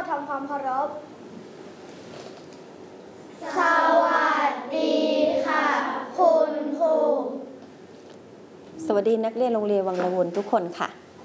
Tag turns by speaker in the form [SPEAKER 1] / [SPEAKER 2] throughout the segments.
[SPEAKER 1] ทำความเคารพ
[SPEAKER 2] สวัสดีค่ะคุณครู
[SPEAKER 3] สวัสดีนักเรียนโรงเรียนวังละวนทุกคนค่ะ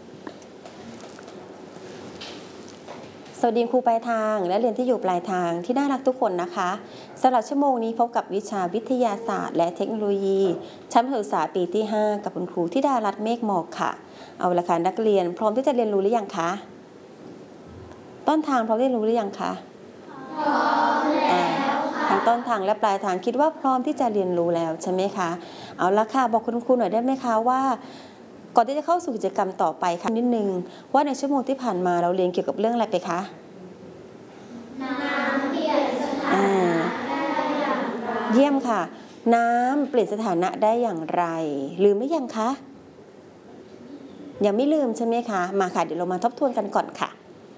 [SPEAKER 3] สวัสดีครูปลายทางและเรียนที่อยู่ปลายทางที่น่ารักทุกคนนะคะสำหรับชั่วโมงนี้พบกับวิชาวิทยาศาสตร์และเทคโนโลยีชั้นประถมศึกษาปีที่ 5 กับคุณครูธิดารัตน์เมฆหมอกค่ะเอาละค่ะนักเรียนพร้อมที่จะเรียนรู้หรือยังคะต้นทางพร้อมที่จะเรียนรู้หรือยังคะ
[SPEAKER 2] พร้อมแล้วค่ะ
[SPEAKER 3] ทั้งต้นทางและปลายทางคิดว่าพร้อมที่จะเรียนรู้แล้วใช่ไหมคะเอาละค่ะบอกคุณครูหน่อยได้ไหมคะว่าก่อนที่จะเข้าสู่กิจกรรมต่อไปค่ะนิดนึงว่าในชั่วโมงที่ผ่านมาเราเรียนเกี่ยวกับเรื่องอะไรไปคะ
[SPEAKER 2] น้ำเปลี่ยนสถานะได้อย่างไร
[SPEAKER 3] เยี่ยมค่ะน้ำเปลี่ยนสถานะได้อย่างไรลืมหรือยังคะยังไม่ลืมใช่ไหมคะมาค่ะเดี๋ยวเรามาทบทวนกันก่อนค่ะ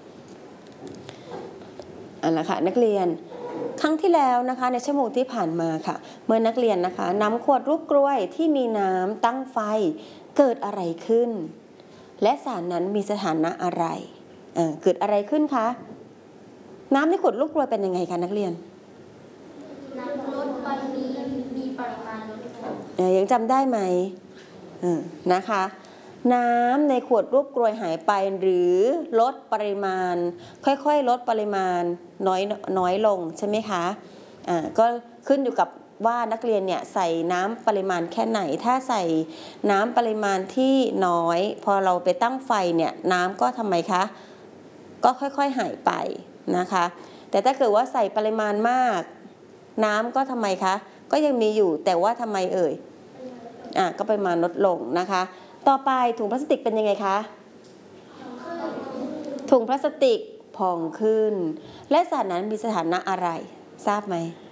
[SPEAKER 3] เอาละค่ะนักเรียนครั้งที่แล้วนะคะในชั่วโมงที่ผ่านมาค่ะเมื่อนักเรียนนะคะนำขวดรูปกล้วยที่มีน้ำตั้งไฟเกิดอะไรขึ้นและสารนั้นมีสถานะอะไรเกิดอะไรขึ้นคะน้ำในขวดรูปกล้วยเป็นยังไงคะนักเรียน
[SPEAKER 2] น้ำลดมีปริมาณลดลง
[SPEAKER 3] ยังจำได้ไหมนะคะน้ำในขวดรูปกลวยหายไปหรือลดปริมาณค่อยๆลดปริมาณน้อยลงใช่ไหมคะก็ขึ้นอยู่กับว่านักเรียนเนี่ยใส่น้ำปริมาณแค่ไหนถ้าใส่น้ำปริมาณที่น้อยพอเราไปตั้งไฟเนี่ยน้ำก็ทำไมคะก็ค่อยๆหายไปนะคะแต่ถ้าเกิดว่าใส่ปริมาณมากน้ำก็ทำไมคะก็ยังมีอยู่แต่ว่าทำไมก็ปริมาณลดลงนะคะต่อไปถุงพลาสติกเป็นยังไงคะถุงพลาสติกพองขึ้นและสารนั้นมีสถานะอะไรทราบไหม